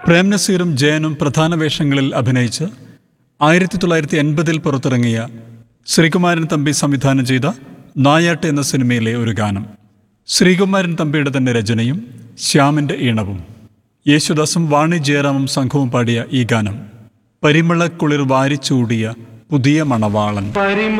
പ്രേംനസീറും ജയനും പ്രധാന വേഷങ്ങളിൽ അഭിനയിച്ച് 1980 പുറത്തിറങ്ങിയ ശ്രീകുമാരൻ തമ്പി സംവിധാനം ചെയ്ത നായാട്ട് എന്ന സിനിമയിലെ ഒരു ഗാനം. ശ്രീകുമാരൻ തമ്പിയുടെ തന്നെ രചനയും ശ്യാമിൻ്റെ ഈണവും. യേശുദാസും വാണി ജയറാമും സംഘവും പാടിയ ഈ ഗാനം പരിമളക്കുളിർ വാരിച്ചൂടിയ പുതിയ മണവാളൻ.